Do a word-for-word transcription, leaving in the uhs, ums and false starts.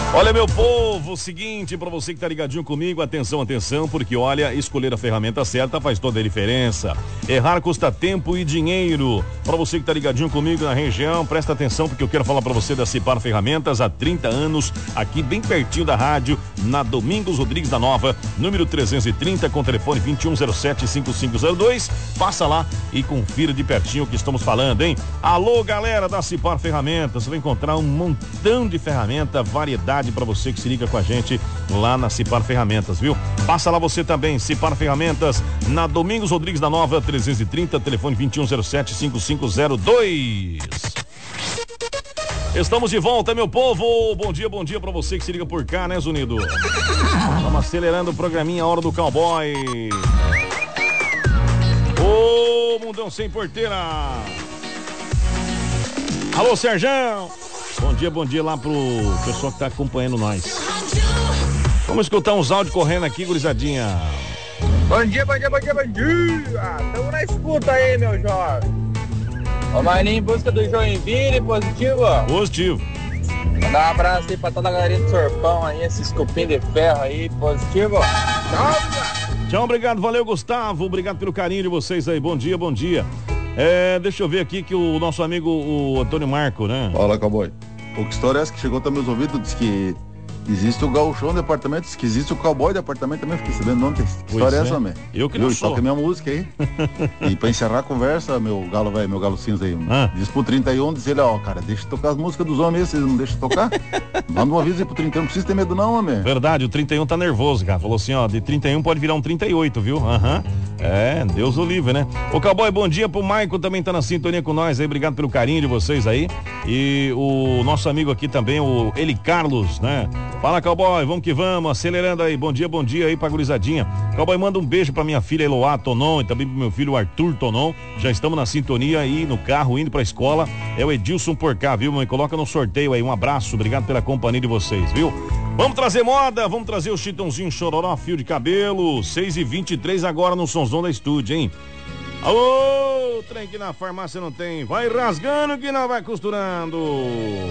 Olha, meu povo, seguinte, pra você que tá ligadinho comigo, atenção, atenção, porque olha, escolher a ferramenta certa faz toda a diferença. Errar custa tempo e dinheiro. Pra você que tá ligadinho comigo na região, presta atenção, porque eu quero falar pra você da Cipar Ferramentas há trinta anos, aqui bem pertinho da rádio, na Domingos Rodrigues da Nova, número trezentos e trinta, com telefone vinte e um zero sete, cinquenta e cinco zero dois. Passa lá e confira de pertinho o que estamos falando, hein? Alô, galera da Cipar Ferramentas, você vai encontrar um montão de ferramenta, variedade para você que se liga com a gente lá na Cipar Ferramentas, viu? Passa lá você também, Cipar Ferramentas, na Domingos Rodrigues da Nova, trezentos e trinta, telefone vinte e um zero sete, cinquenta e cinco zero dois. Estamos de volta, meu povo. Bom dia, bom dia pra você que se liga por cá, né, Zunido? Estamos acelerando o programinha Hora do Cowboy. Ô, mundão sem porteira. Alô, Serjão. Bom dia, bom dia lá pro pessoal que tá acompanhando nós. Vamos escutar uns áudios correndo aqui, gurizadinha. Bom dia, bom dia, bom dia, bom dia. Tamo na escuta aí, meu jovem. Ô, Marlinho, em busca do Joinville, positivo? Positivo. Mandar um abraço aí pra toda a galerinha do Sorpão aí, esses cupim de ferro aí, positivo. Tchau, tchau, obrigado, valeu, Gustavo. Obrigado pelo carinho de vocês aí. Bom dia, bom dia. É, deixa eu ver aqui que o nosso amigo, o Antônio Marco, né? Fala, cowboy. Pô, que história é essa que chegou até meus ouvidos? Diz que existe o gauchão de apartamento, diz que existe o cowboy de apartamento também. Fiquei sabendo ontem. Que história é essa, man? Eu que não sou. Toca minha música aí. E pra encerrar a conversa, meu galo velho, meu galo cinza aí. Ah. Diz pro trinta e um, diz ele, ó, cara, deixa eu tocar as músicas dos homens aí, vocês não deixam tocar? Manda um aviso aí pro trinta e um, não precisa ter medo não, homem. Verdade, o trinta e um tá nervoso, cara. Falou assim, ó, de trinta e um pode virar um trinta e oito, viu? Aham. Uhum. É, Deus o livre, né? Ô, cowboy, bom dia pro Maicon, também tá na sintonia com nós aí, obrigado pelo carinho de vocês aí. E o nosso amigo aqui também, o Eli Carlos, né? Fala, cowboy, vamos que vamos, acelerando aí, bom dia, bom dia aí pra gurizadinha. Cowboy, manda um beijo pra minha filha Eloá Tonon e também pro meu filho Arthur Tonon, já estamos na sintonia aí no carro, indo pra escola, é o Edilson por cá, viu, mãe? Coloca no sorteio aí, um abraço, obrigado pela companhia de vocês, viu? Vamos trazer moda, vamos trazer o Chitãozinho Chororó, fio de cabelo, seis e vinte e três agora no Sonzão da Estúdio, hein? Alô, trem que na farmácia não tem, vai rasgando que não vai costurando.